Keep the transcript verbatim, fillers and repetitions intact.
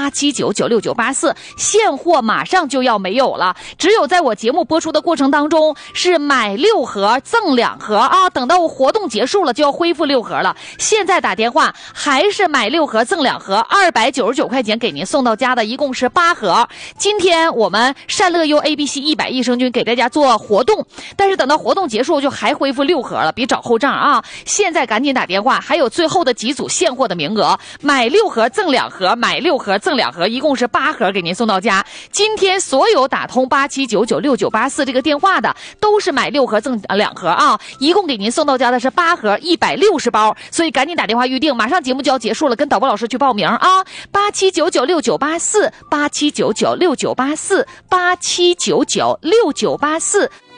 八七九九六九八四，现货马上就要没有了，只有在我节目播出的过程当中是买六盒赠两盒啊，等到活动结束了就要恢复六盒了。现在打电话还是买六盒赠两盒，二百九十九块钱给您送到家的，一共是八盒。今天我们善乐优 A B C 一百益生菌给大家做活动，但是等到活动结束就还恢复六盒了，别找后账啊！现在赶紧打电话，还有最后的几组现货的名额，买六盒赠两盒，买六盒赠两盒，一共是八盒给您送到家。今天所有打通八七九九六九八四这个电话的都是买六盒赠两盒啊，一共给您送到家的是八盒一百六十包，所以赶紧打电话预定，马上节目就要结束了，跟导播老师去报名啊！八七九九六九八四，八七九九六九八四，八七九九六九八四。